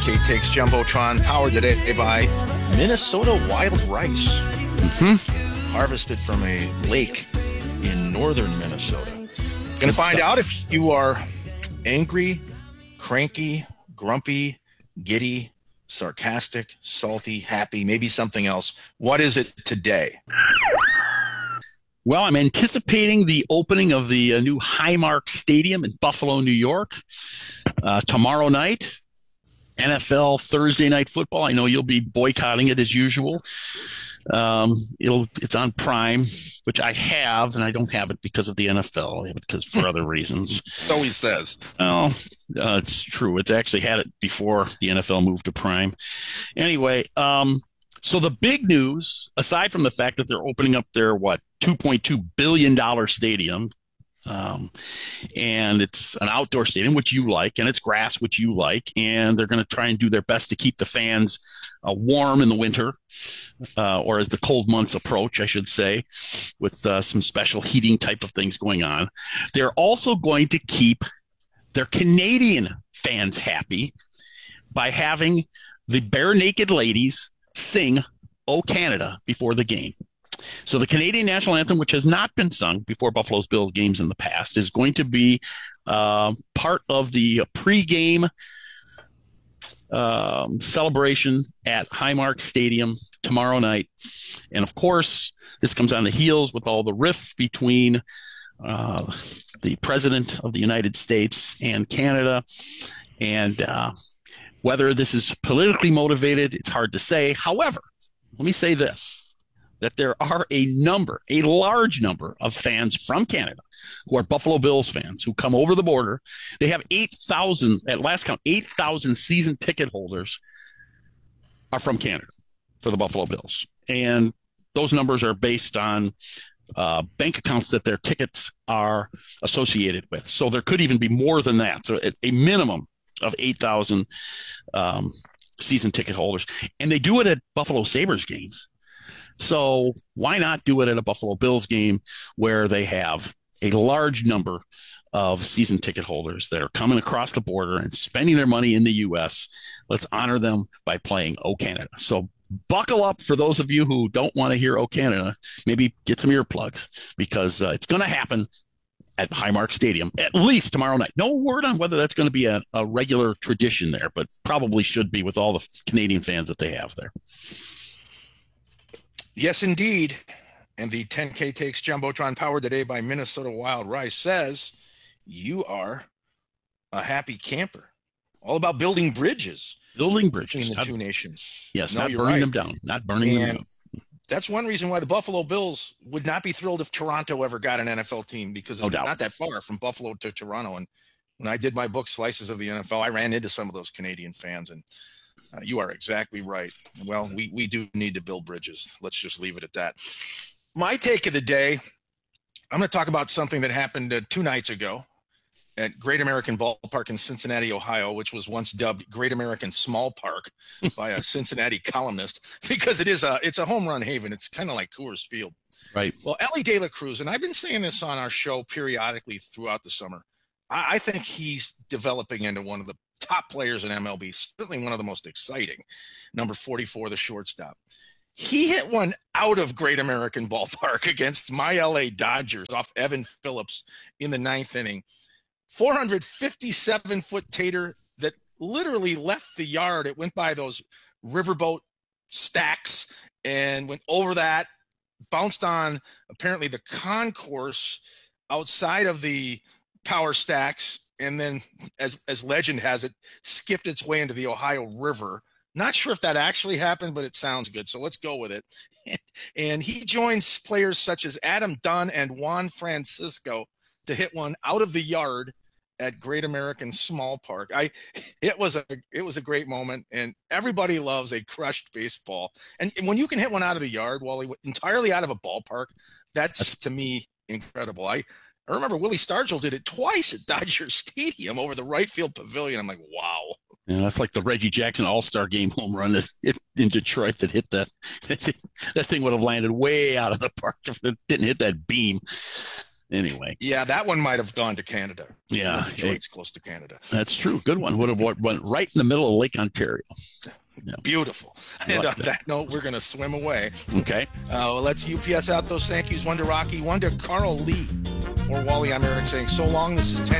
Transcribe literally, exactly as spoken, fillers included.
K Takes Jumbotron, powered today by Minnesota Wild Rice. Mm-hmm. Harvested from a lake in northern Minnesota. Going to find out if you are angry, cranky, grumpy, giddy, sarcastic, salty, happy, maybe something else. What is it today? Well, I'm anticipating the opening of the uh, new Highmark Stadium in Buffalo, New York, uh, tomorrow night. N F L Thursday Night Football. I know you'll be boycotting it as usual. Um, it'll it's on Prime, which I have, and I don't have it because of the N F L. I have it because for other reasons. So he says. Oh, uh, it's true. It's actually had it before the N F L moved to Prime. Anyway, um, so the big news, aside from the fact that they're opening up their what two point two billion dollars stadium. Um, and it's an outdoor stadium, which you like, and it's grass, which you like, and they're going to try and do their best to keep the fans uh, warm in the winter, uh, or as the cold months approach, I should say, with uh, some special heating type of things going on. They're also going to keep their Canadian fans happy by having the Bare Naked Ladies sing "O Canada" before the game. So the Canadian national anthem, which has not been sung before Buffalo's Bills games in the past, is going to be uh, part of the pregame um, celebration at Highmark Stadium tomorrow night. And of course, this comes on the heels with all the riff between uh, the President of the United States and Canada. And uh, whether this is politically motivated, it's hard to say. However, let me say this. That there are a number, a large number of fans from Canada who are Buffalo Bills fans who come over the border. They have eight thousand, at last count, eight thousand season ticket holders are from Canada for the Buffalo Bills. And those numbers are based on uh, bank accounts that their tickets are associated with. So there could even be more than that. So a minimum of eight thousand um, season ticket holders. And they do it at Buffalo Sabres games. So why not do it at a Buffalo Bills game where they have a large number of season ticket holders that are coming across the border and spending their money in the U S? Let's honor them by playing "O Canada." So buckle up for those of you who don't want to hear "O Canada." Maybe get some earplugs because uh, it's going to happen at Highmark Stadium, at least tomorrow night. No word on whether that's going to be a, a regular tradition there, but probably should be with all the Canadian fans that they have there. Yes, indeed. And the ten K Takes Jumbotron, powered today by Minnesota Wild Rice, says you are a happy camper. All about building bridges. Building bridges. Between the not, two nations. Yes, no, not burning right. them down. Not burning and them down. That's one reason why the Buffalo Bills would not be thrilled if Toronto ever got an N F L team, because it's no not that far from Buffalo to Toronto. And when I did my book, Slices of the N F L, I ran into some of those Canadian fans, and Uh, you are exactly right. Well, we, we do need to build bridges. Let's just leave it at that. My take of the day, I'm going to talk about something that happened uh, two nights ago at Great American Ballpark in Cincinnati, Ohio, which was once dubbed Great American Small Park by a Cincinnati columnist, because it is a it's a home run haven. It's kind of like Coors Field. Right. Well, Elly De La Cruz, and I've been saying this on our show periodically throughout the summer, I, I think he's developing into one of the top players in M L B, certainly one of the most exciting. Number forty-four, the shortstop. He hit one out of Great American Ballpark against my L A Dodgers off Evan Phillips in the ninth inning. four hundred fifty-seven foot tater that literally left the yard. It went by those riverboat stacks and went over that, bounced on apparently the concourse outside of the power stacks, and then, as as legend has it, skipped its way into the Ohio River. Not sure if that actually happened, but it sounds good, so let's go with it. And he joins players such as Adam Dunn and Juan Francisco to hit one out of the yard at Great American Small Park. I, it was a it was a great moment, and everybody loves a crushed baseball. And when you can hit one out of the yard, Wally, entirely out of a ballpark, that's to me incredible. I. I remember Willie Stargell did it twice at Dodger Stadium over the right field pavilion. I'm like, wow. Yeah, that's like the Reggie Jackson All-Star Game home run that hit in Detroit that hit that. That thing would have landed way out of the park if it didn't hit that beam. Anyway. Yeah, that one might have gone to Canada. Yeah. Detroit's close to Canada. That's true. Good one. Would have went right in the middle of Lake Ontario. Yeah. Beautiful. And like on that. that note, we're going to swim away. Okay. Uh, well, let's U P S out those thank yous. One to Rocky, one to Carl Lee. For Wally, I'm Eric saying so long. This is ten